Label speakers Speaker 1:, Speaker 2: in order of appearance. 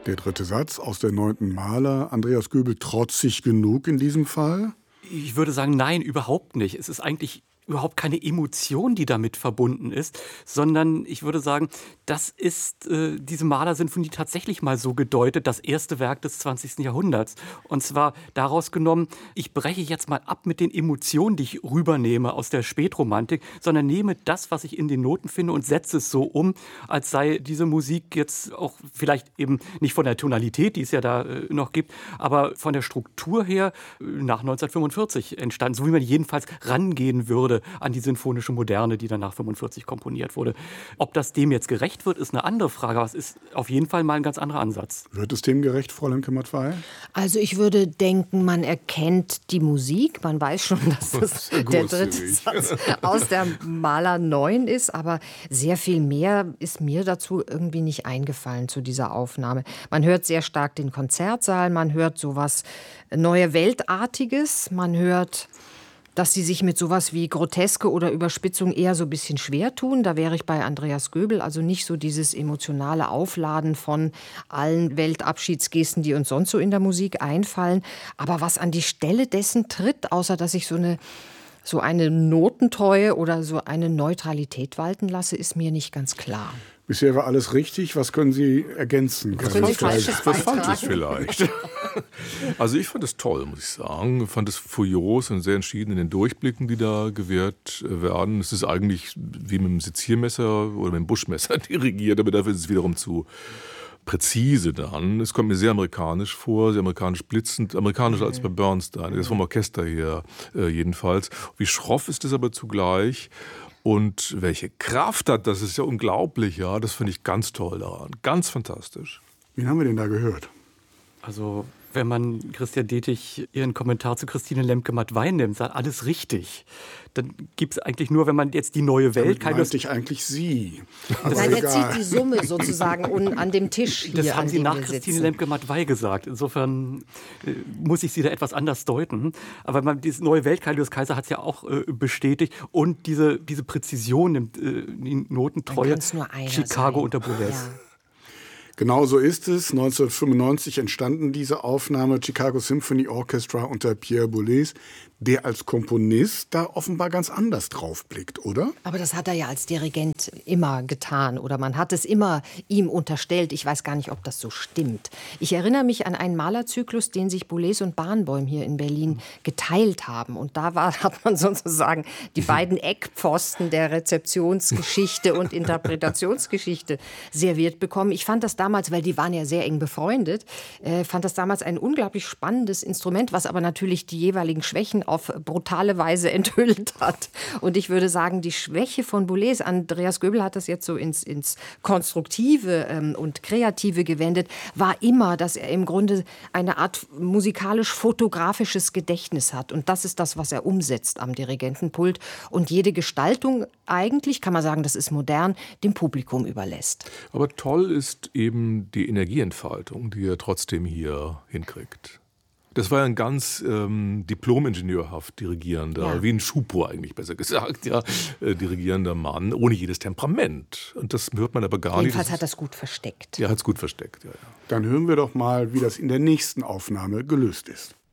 Speaker 1: Der dritte Satz aus der 9. Mahler. Andreas Göbel, trotzig genug in diesem Fall?
Speaker 2: Ich würde sagen, nein, überhaupt nicht. Es ist eigentlich überhaupt keine Emotion, die damit verbunden ist, sondern ich würde sagen, das ist diese Mahler-Sinfonie tatsächlich mal so gedeutet, das erste Werk des 20. Jahrhunderts. Und zwar daraus genommen, ich breche jetzt mal ab mit den Emotionen, die ich rübernehme aus der Spätromantik, sondern nehme das, was ich in den Noten finde und setze es so um, als sei diese Musik jetzt auch vielleicht eben nicht von der Tonalität, die es ja da noch gibt, aber von der Struktur her nach 1945 entstanden, so wie man jedenfalls rangehen würde an die sinfonische Moderne, die dann nach 45 komponiert wurde. Ob das dem jetzt gerecht wird, ist eine andere Frage, aber es ist auf jeden Fall mal ein ganz anderer Ansatz.
Speaker 1: Wird es dem gerecht, Frau Lemke-Mattwey?
Speaker 3: Also ich würde denken, man erkennt die Musik, man weiß schon, dass das der dritte Satz aus der Mahler 9 ist, aber sehr viel mehr ist mir dazu irgendwie nicht eingefallen zu dieser Aufnahme. Man hört sehr stark den Konzertsaal, man hört sowas Neue Weltartiges, man hört, dass sie sich mit sowas wie Groteske oder Überspitzung eher so ein bisschen schwer tun. Da wäre ich bei Andreas Göbel, also nicht so dieses emotionale Aufladen von allen Weltabschiedsgesten, die uns sonst so in der Musik einfallen. Aber was an die Stelle dessen tritt, außer dass ich so eine Notentreue oder so eine Neutralität walten lasse, ist mir nicht ganz klar.
Speaker 1: Bisher war alles richtig. Was können Sie ergänzen?
Speaker 3: Was Falsches
Speaker 4: vielleicht. Also ich fand es toll, muss ich sagen. Ich fand es furios und sehr entschieden in den Durchblicken, die da gewährt werden. Es ist eigentlich wie mit dem Seziermesser oder mit dem Buschmesser dirigiert, aber dafür ist es wiederum zu präzise dann. Es kommt mir sehr amerikanisch vor, sehr amerikanisch blitzend, amerikanischer als bei Bernstein. Das ist vom Orchester her jedenfalls. Wie schroff ist es aber zugleich. Und welche Kraft hat das, ist ja unglaublich, ja. Das finde ich ganz toll daran, ganz fantastisch.
Speaker 1: Wen haben wir denn da gehört?
Speaker 2: Also wenn man Christian Detig ihren Kommentar zu Christine Lemke-Mattwey nimmt, sagt alles richtig. Dann gibt es eigentlich nur, wenn man jetzt die neue Welt...
Speaker 1: Damit meinte ich eigentlich Sie.
Speaker 3: Nein, er zieht die Summe sozusagen an dem Tisch hier.
Speaker 2: Das haben Sie nach Christine
Speaker 3: sitzen.
Speaker 2: Lemke-Mattwey gesagt. Insofern muss ich Sie da etwas anders deuten. Aber diese neue Welt, Kaius Kaiser hat es ja auch bestätigt. Und diese Präzision, die Notentreue, Chicago
Speaker 3: sein.
Speaker 2: unter Boulez.
Speaker 3: Ja.
Speaker 1: Genau so ist es. 1995 entstanden diese Aufnahme Chicago Symphony Orchestra unter Pierre Boulez, der als Komponist da offenbar ganz anders drauf blickt, oder?
Speaker 3: Aber das hat er ja als Dirigent immer getan oder man hat es immer ihm unterstellt. Ich weiß gar nicht, ob das so stimmt. Ich erinnere mich an einen Malerzyklus, den sich Boulez und Barenboim hier in Berlin geteilt haben. Und da hat man sozusagen die beiden Eckpfosten der Rezeptionsgeschichte und Interpretationsgeschichte serviert bekommen. Ich fand das damals, weil die waren ja sehr eng befreundet, fand das damals ein unglaublich spannendes Instrument, was aber natürlich die jeweiligen Schwächen auf brutale Weise enthüllt hat. Und ich würde sagen, die Schwäche von Boulez, Andreas Göbel hat das jetzt so ins Konstruktive und Kreative gewendet, war immer, dass er im Grunde eine Art musikalisch-fotografisches Gedächtnis hat. Und das ist das, was er umsetzt am Dirigentenpult. Und jede Gestaltung eigentlich, kann man sagen, das ist modern, dem Publikum überlässt.
Speaker 4: Aber toll ist eben die Energieentfaltung, die er trotzdem hier hinkriegt. Das war ja ein ganz diplomingenieurhaft dirigierender, wie ein Schupur eigentlich besser gesagt, dirigierender Mann, ohne jedes Temperament. Und das hört man aber gar nicht.
Speaker 3: Jedenfalls hat er es gut versteckt.
Speaker 4: Ja, hat es gut versteckt, ja.
Speaker 1: Dann hören wir doch mal, wie das in der nächsten Aufnahme gelöst ist.